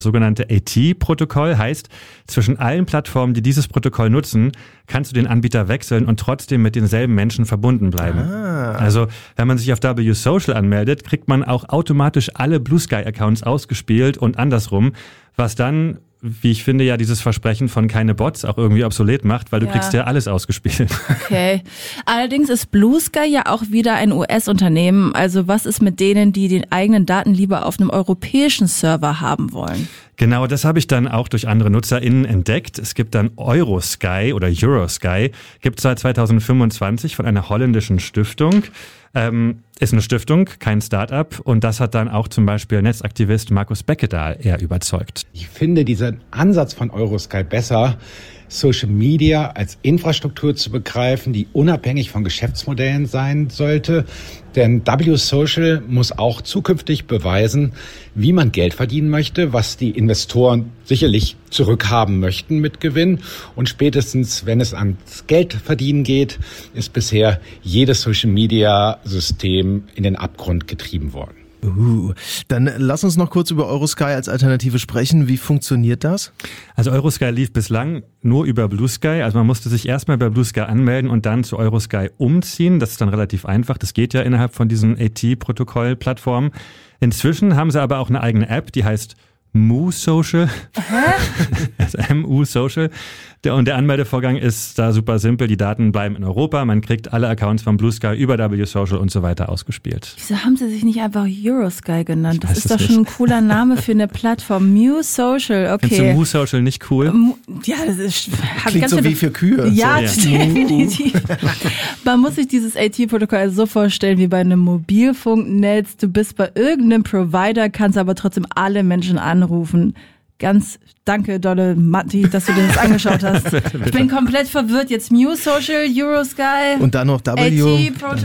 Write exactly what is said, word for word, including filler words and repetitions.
Sogenannte A T-Protokoll heißt, zwischen allen Plattformen, die dieses Protokoll nutzen, kannst du den Anbieter wechseln und trotzdem mit denselben Menschen verbunden bleiben. Ah. Also, wenn man sich auf W Social anmeldet, kriegt man auch automatisch alle Blue Sky-Accounts ausgespielt und andersrum, was dann, wie ich finde, ja dieses Versprechen von keine Bots auch irgendwie obsolet macht, weil du ja. kriegst ja alles ausgespielt. Okay. Allerdings ist Blue Sky ja auch wieder ein U S-Unternehmen. Also was ist mit denen, die den eigenen Daten lieber auf einem europäischen Server haben wollen? Genau, das habe ich dann auch durch andere NutzerInnen entdeckt. Es gibt dann Eurosky oder Eurosky, gibt es seit zweitausendfünfundzwanzig von einer holländischen Stiftung. Ähm, ist eine Stiftung, kein Start-up, und das hat dann auch zum Beispiel Netzaktivist Markus Beckedahl eher überzeugt. Ich finde diesen Ansatz von Eurosky besser, Social Media als Infrastruktur zu begreifen, die unabhängig von Geschäftsmodellen sein sollte. Denn W Social muss auch zukünftig beweisen, wie man Geld verdienen möchte, was die Investoren sicherlich zurückhaben möchten mit Gewinn. Und spätestens, wenn es ans Geldverdienen geht, ist bisher jedes Social Media System in den Abgrund getrieben worden. Uh, dann lass uns noch kurz über Eurosky als Alternative sprechen. Wie funktioniert das? Also Eurosky lief bislang nur über Blue Sky. Also man musste sich erstmal bei Blue Sky anmelden und dann zu Eurosky umziehen. Das ist dann relativ einfach. Das geht ja innerhalb von diesen A T-Protokoll-Plattformen. Inzwischen haben sie aber auch eine eigene App, die heißt Mu Social. Also M U Social. Der, und der Anmeldevorgang ist da super simpel. Die Daten bleiben in Europa. Man kriegt alle Accounts von Blue Sky über W Social und so weiter ausgespielt. Wieso haben sie sich nicht einfach Eurosky genannt? Das ist doch nicht. schon ein cooler Name für eine Plattform. Mu Social, okay. Findest du Mu Social nicht cool? Ja, das ist... Klingt so wie für Kühe. Ja, so. definitiv. Man muss sich dieses A T-Protokoll also so vorstellen wie bei einem Mobilfunknetz. Du bist bei irgendeinem Provider, kannst aber trotzdem alle Menschen anrufen. Ganz danke, dolle Matti, dass du dir das angeschaut hast. Ich bin komplett verwirrt. Jetzt Mu Social, Eurosky, und dann noch W. A T